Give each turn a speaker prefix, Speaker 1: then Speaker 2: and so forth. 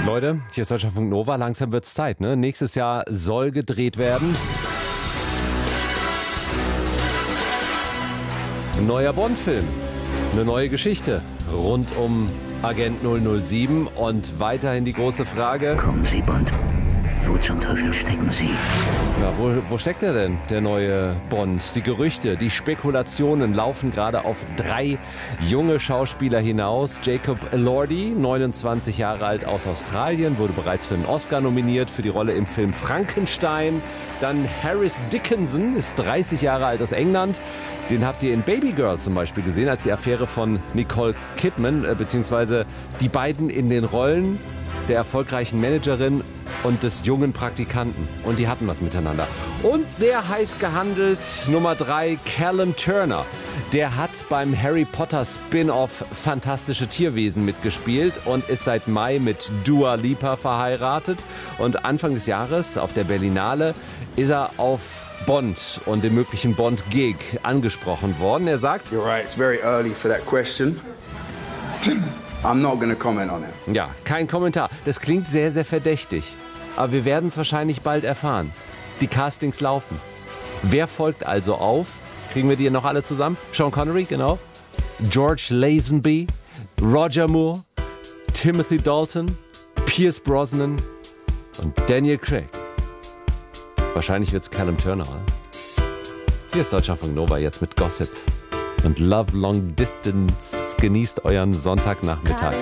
Speaker 1: Leute, hier ist Deutschlandfunk Nova, langsam wird's Zeit, ne? Nächstes Jahr soll gedreht werden. Ein neuer Bond-Film, eine neue Geschichte rund um Agent 007 und weiterhin die große Frage...
Speaker 2: Kommen Sie, Bond. Wo zum Teufel stecken Sie?
Speaker 1: Ja, wo steckt er denn, der neue Bond? Die Gerüchte, die Spekulationen laufen gerade auf 3 junge Schauspieler hinaus. Jacob Elordi, 29 Jahre alt aus Australien, wurde bereits für einen Oscar nominiert für die Rolle im Film Frankenstein. Dann Harris Dickinson, ist 30 Jahre alt aus England. Den habt ihr in Baby Girl zum Beispiel gesehen, als die Affäre von Nicole Kidman, beziehungsweise die beiden in den Rollen der erfolgreichen Managerin und des jungen Praktikanten. Und die hatten was miteinander. Und sehr heiß gehandelt, Nummer 3, Callum Turner. Der hat beim Harry Potter Spin-Off Fantastische Tierwesen mitgespielt und ist seit Mai mit Dua Lipa verheiratet. Und Anfang des Jahres auf der Berlinale ist er auf Bond und den möglichen Bond-Gig angesprochen worden. Er sagt:
Speaker 3: You're right, it's very early for that question. I'm not gonna comment on it.
Speaker 1: Ja, kein Kommentar. Das klingt sehr, sehr verdächtig. Aber wir werden es wahrscheinlich bald erfahren. Die Castings laufen. Wer folgt also auf? Kriegen wir die noch alle zusammen? Sean Connery, genau. George Lazenby, Roger Moore, Timothy Dalton, Pierce Brosnan und Daniel Craig. Wahrscheinlich wird's Callum Turner, oder? Hier ist Deutschlandfunk Nova jetzt mit Gossip und Love Long Distance. Genießt euren Sonntagnachmittag.